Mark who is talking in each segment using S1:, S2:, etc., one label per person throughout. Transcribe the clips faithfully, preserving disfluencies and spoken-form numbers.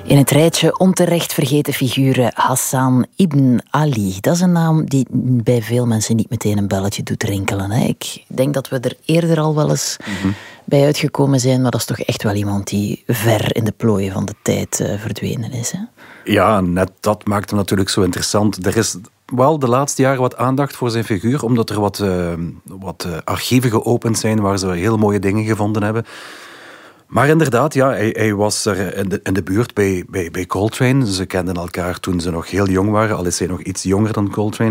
S1: In het rijtje onterecht vergeten figuren Hassan Ibn Ali. Dat is een naam die bij veel mensen niet meteen een belletje doet rinkelen. Hè. Ik denk dat we er eerder al wel eens mm-hmm. bij uitgekomen zijn, maar dat is toch echt wel iemand die ver in de plooien van de tijd uh, verdwenen is. Hè.
S2: Ja, net dat maakt hem natuurlijk zo interessant. Er is wel de laatste jaren wat aandacht voor zijn figuur, omdat er wat, uh, wat uh, archieven geopend zijn waar ze heel mooie dingen gevonden hebben. Maar inderdaad, ja, hij, hij was er in de, in de buurt bij, bij, bij Coltrane. Ze kenden elkaar toen ze nog heel jong waren, al is hij nog iets jonger dan Coltrane.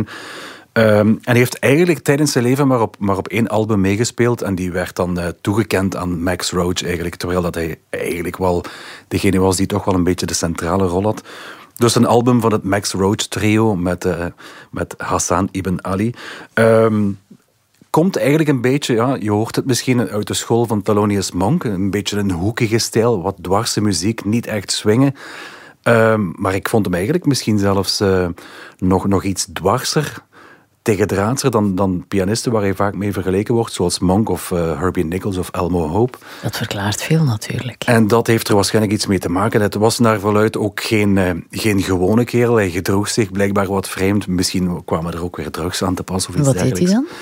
S2: Um, en hij heeft eigenlijk tijdens zijn leven maar op, maar op één album meegespeeld. En die werd dan uh, toegekend aan Max Roach eigenlijk. Terwijl dat hij eigenlijk wel degene was die toch wel een beetje de centrale rol had. Dus een album van het Max Roach trio met, uh, met Hassan Ibn Ali. Um, komt eigenlijk een beetje, ja, je hoort het misschien uit de school van Thelonious Monk. Een beetje een hoekige stijl, wat dwarse muziek, niet echt swingen. Um, maar ik vond hem eigenlijk misschien zelfs uh, nog, nog iets dwarser, tegendraadser dan, dan pianisten waar hij vaak mee vergeleken wordt, zoals Monk of uh, Herbie Nichols of Elmo Hope.
S1: Dat verklaart veel natuurlijk.
S2: En dat heeft er waarschijnlijk iets mee te maken. Het was naar verluidt ook geen, uh, geen gewone kerel. Hij gedroeg zich blijkbaar wat vreemd. Misschien kwamen er ook weer drugs aan te pas of iets
S1: wat
S2: dergelijks.
S1: Wat deed hij dan?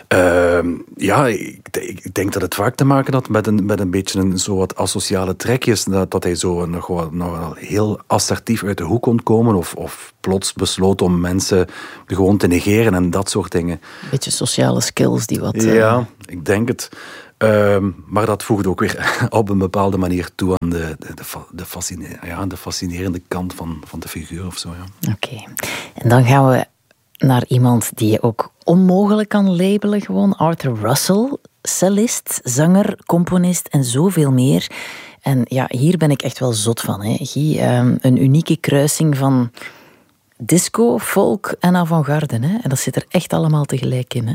S2: Uh, ja, ik, ik denk dat het vaak te maken had met een, met een beetje een zo wat asociale trekjes. Dat, dat hij zo nog wel, nog wel heel assertief uit de hoek kon komen. Of, of plots besloot om mensen gewoon te negeren en dat soort dingen.
S1: Een beetje sociale skills die wat... Uh...
S2: Ja, ik denk het. Uh, maar dat voegde ook weer op een bepaalde manier toe aan de, de, de, de, fascine, ja, de fascinerende kant van, van de figuur of zo. Ja.
S1: Oké. Okay. En dan gaan we naar iemand die je ook onmogelijk kan labelen gewoon. Arthur Russell, cellist, zanger, componist en zoveel meer. En ja, hier ben ik echt wel zot van. Hè. Guy, um, een unieke kruising van disco, folk en avant-garde. Hè. En dat zit er echt allemaal tegelijk in. Hè.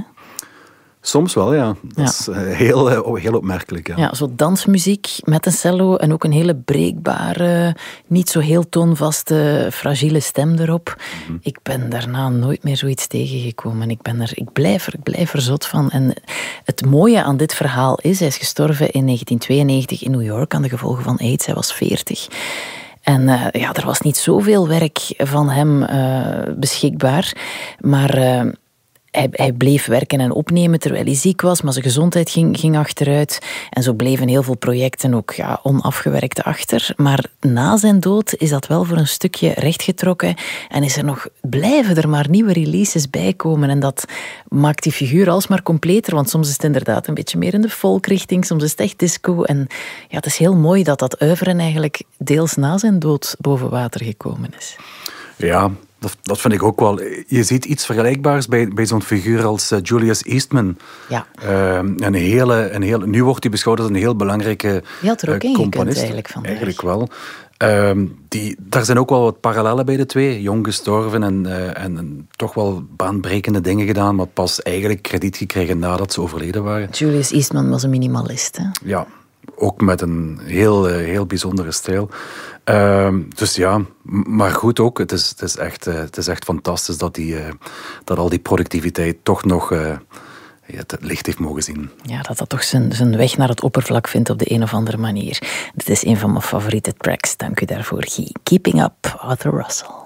S2: Soms wel, ja. Dat ja. is heel, heel opmerkelijk. Ja.
S1: ja, zo dansmuziek met een cello en ook een hele breekbare, niet zo heel toonvaste, fragiele stem erop. Mm-hmm. Ik ben daarna nooit meer zoiets tegengekomen. Ik, ben er, ik, blijf er, ik blijf er zot van. En het mooie aan dit verhaal is, hij is gestorven in negentien tweeënnegentig in New York aan de gevolgen van AIDS. Hij was veertig. En uh, ja, er was niet zoveel werk van hem uh, beschikbaar, maar... Uh, Hij, hij bleef werken en opnemen terwijl hij ziek was, maar zijn gezondheid ging, ging achteruit. En zo bleven heel veel projecten ook ja, onafgewerkt achter. Maar na zijn dood is dat wel voor een stukje rechtgetrokken. En is er nog, blijven er maar nieuwe releases bijkomen. En dat maakt die figuur alsmaar completer. Want soms is het inderdaad een beetje meer in de folkrichting. Soms is het echt disco. En ja, het is heel mooi dat dat uiveren eigenlijk deels na zijn dood boven water gekomen is.
S2: Ja, Dat, dat vind ik ook wel. Je ziet iets vergelijkbaars bij, bij zo'n figuur als uh, Julius Eastman.
S1: Ja.
S2: Uh, een hele, een hele, nu wordt hij beschouwd als een heel belangrijke
S1: Je had er ook uh,
S2: componist.
S1: Ingekund eigenlijk vandaag.
S2: Eigenlijk wel. Uh, die, daar zijn ook wel wat parallellen bij de twee. Jong gestorven en, uh, en, en toch wel baanbrekende dingen gedaan, maar pas eigenlijk krediet gekregen nadat ze overleden waren.
S1: Julius Eastman was een minimalist, hè?
S2: Ja, ook met een heel, uh, heel bijzondere stijl. Uh, dus ja, maar goed ook. Het is, het is, echt, uh, het is echt fantastisch dat, die, uh, dat al die productiviteit toch nog uh, ja, het licht heeft mogen zien.
S1: Ja, dat dat toch zijn, zijn weg naar het oppervlak vindt op de een of andere manier. Dit is een van mijn favoriete tracks. Dank u daarvoor, Guy. Keeping Up, Arthur Russell.